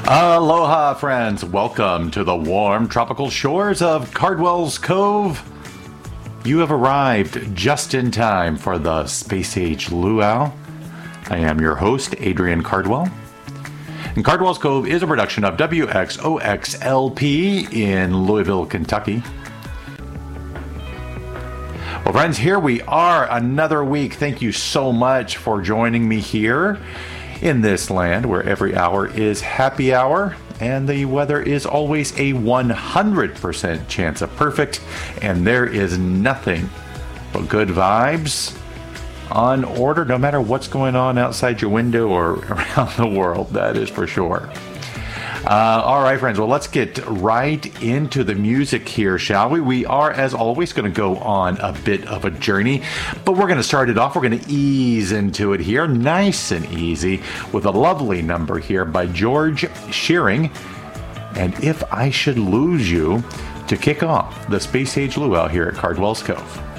Aloha, friends. Welcome to the warm tropical shores of Cardwell's Cove. You have arrived just in time for the Space Age Luau. I am your host, Adrian Cardwell. And Cardwell's Cove is a production of WXOXLP in Louisville, Kentucky. Well, friends, here we are another week. Thank you so much for joining me here in this land where every hour is happy hour and the weather is always a 100% chance of perfect, and there is nothing but good vibes on order no matter what's going on outside your window or around the world. That is for sure. All right, friends, well, let's get right into the music here, shall we? We are, as always, going to go on a bit of a journey, but we're going to start it off. We're going to ease into it here, nice and easy, with a lovely number here by George Shearing, and If I Should Lose You, to kick off the Space Age Luau here at Cardwell's Cove.